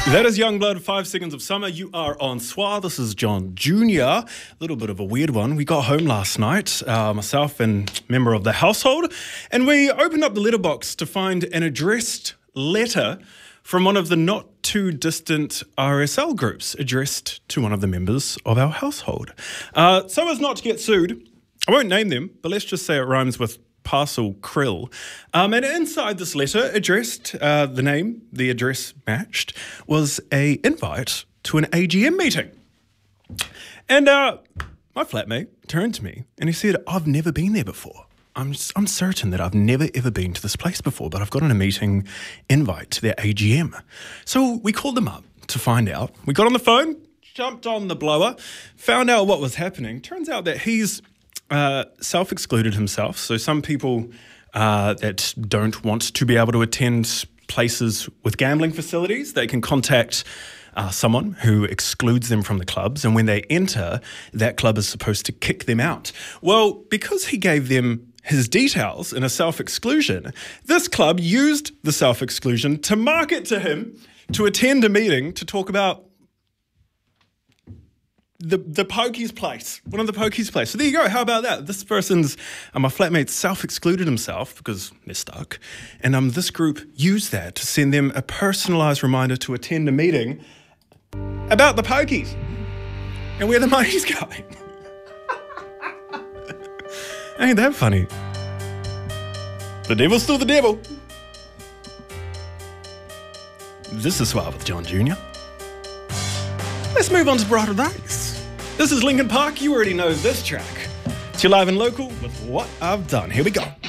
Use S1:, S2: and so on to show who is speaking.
S1: That is Youngblood, 5 Seconds of Summer. You are on Soir. This is John Jr. A little bit of a weird one. We got home last night, myself and member of the household, and we opened up the letterbox to find an addressed letter from one of the not too distant RSL groups addressed to one of the members of our household. So as not to get sued, I won't name them, but let's just say it rhymes with Parcel Krill. And inside this letter, addressed, the address matched, was a invite to an AGM meeting. And my flatmate turned to me and he said, "I've never been there before. I'm certain that I've never ever been to this place before, but I've gotten a meeting invite to their AGM." So we called them up to find out. We got on the phone, jumped on the blower, found out what was happening. Turns out that he's self-excluded himself. So some people that don't want to be able to attend places with gambling facilities, they can contact someone who excludes them from the clubs. And when they enter, that club is supposed to kick them out. Well, because he gave them his details in a self-exclusion, this club used the self-exclusion to market to him to attend a meeting to talk about the pokies place, one of the pokies place. So there you go. How about that? This person's, my flatmate self-excluded himself because they're stuck. And this group used that to send them a personalised reminder to attend a meeting about the pokies and where the money's going. Ain't that funny? The devil's still the devil. This is Soir with John Jr. Let's move on to brighter days. This is Linkin Park. You already know this track. It's your live and local with What I've Done. Here we go.